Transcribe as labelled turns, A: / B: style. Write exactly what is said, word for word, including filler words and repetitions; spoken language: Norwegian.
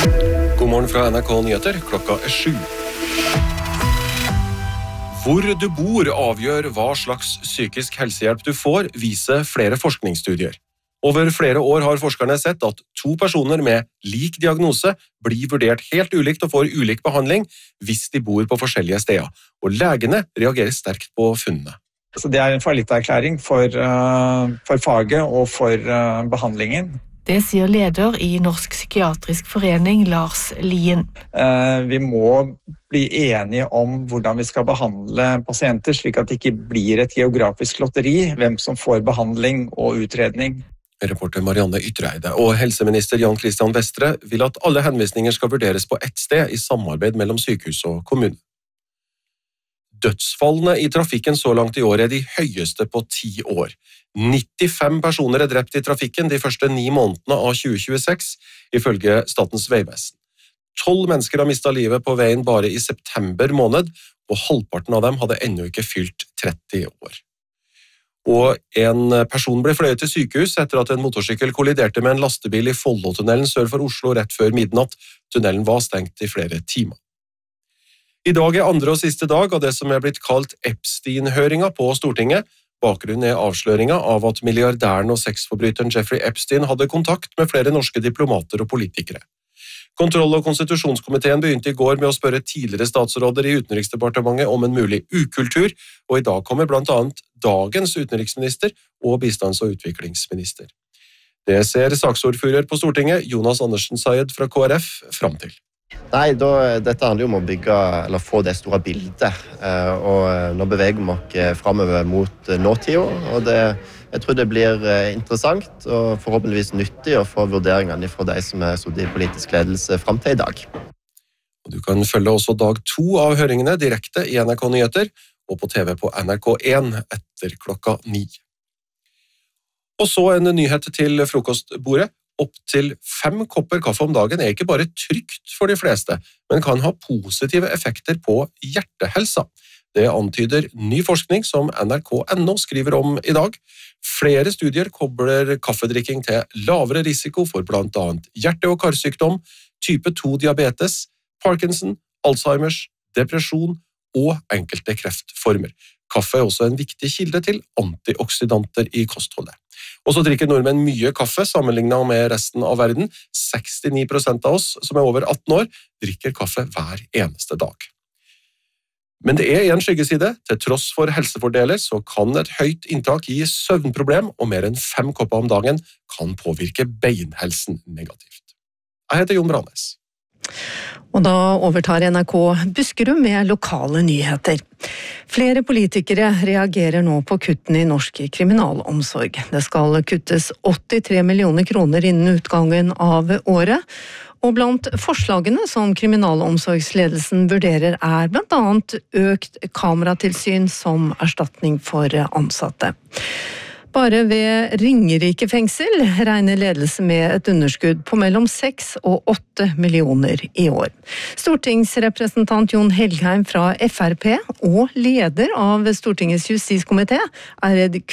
A: God morgen fra N R K Nyheter, klokka er sju. Hvor du bor avgjør hva slags psykisk helsehjelp du får, viser flere forskningsstudier. Over flere år har forskerne sett at to personer med lik diagnose blir vurdert helt ulikt og får ulik behandling hvis de bor på forskjellige steder, og legene reagerer sterkt på funnene.
B: Så det er en fallitterklæring for, uh, for faget og for uh, behandlingen.
C: Det sier leder i Norsk Psykiatrisk Forening, Lars Lien.
B: Uh, vi må bli enige om hvordan vi skal behandle pasienter, slik at det ikke blir et geografisk lotteri, hvem som får behandling og utredning.
A: Reporter Marianne Ytreide og helseminister Jan Christian Vestre vil at alle henvisninger skal vurderes på ett sted i samarbeid mellom sykehus og kommune. Dødsfallene i trafikken så langt i år er de høyeste på ti år. nittifem personer er drept i trafikken de første ni månedene av tjue tjueseks, ifølge Statens vegvesen. Tolv mennesker har mistet livet på veien bare i september måned, og halvparten av dem hadde ennå ikke fylt tretti år. Og en person ble fløyet til sykehus etter at en motorsykkel kolliderte med en lastebil i Follotunnelen sør for Oslo rett før midnatt. Tunnelen var stengt i flere timer. I dag er andre og siste dag av det som er blitt kalt Epstein-høringa på Stortinget. Bakgrunnen er avsløringa av at milliardæren og sexforbryteren Jeffrey Epstein hadde kontakt med flere norske diplomater og politikere. Kontroll- og konstitusjonskomiteen begynte i går med å spørre tidligere statsråder i Utenriksdepartementet om en mulig ukultur, og i dag kommer blant annet dagens utenriksminister og bistands- og utviklingsminister. Det ser saksordfører på Stortinget, Jonas Andersen Sayed fra K R F, fram til.
D: Nei, da, dette handler jo om å bygge, eller få det store bildet, og nå beveger vi oss fremover mot nåtida, og det, jeg tror det blir interessant og forhåpentligvis nyttig å få vurderingene fra de som er sittet i politisk ledelse frem til i dag.
A: Du kan følge også dag to av høringene direkte i N R K Nyheter og på T V på N R K én etter klokka ni. Og så en nyhet til frokostbordet. Opp til fem kopper kaffe om dagen er ikke bare trygt for de fleste, men kan ha positive effekter på hjertehelsa. Det antyder ny forskning som N R K punktum N O skriver om i dag. Flere studier kobler kaffedrikking til lavere risiko for blant annet hjerte- og karsykdom, type to diabetes, Parkinson, Alzheimers, depresjon og enkelte kreftformer. Kaffe er også en viktig kilde til antioksidanter i kostholdet. Og så drikker nordmenn mye kaffe sammenlignet med resten av verden. sekstini prosent av oss som er over atten år drikker kaffe hver eneste dag. Men det er en skyggeside. Til tross for helsefordeler så kan et høyt inntak gi søvnproblem, og mer enn fem kopper om dagen kan påvirke beinhelsen negativt. Jeg heter Jon Brannes.
C: Og da overtar N R K Buskerud med lokale nyheter. Flere politikere reagerer nå på kuttene i norsk kriminalomsorg. Det skal kuttes åttitre millioner kroner innen utgangen av året, og blant forslagene som kriminalomsorgsledelsen vurderer er blant annet økt kameratilsyn som erstatning for ansatte. Bare ved Ringerike fengsel regner ledelse med et underskudd på mellom seks og åtte millioner i år. Stortingsrepresentant Jon Helgheim fra F R P og leder av Stortingets justiskomité er redd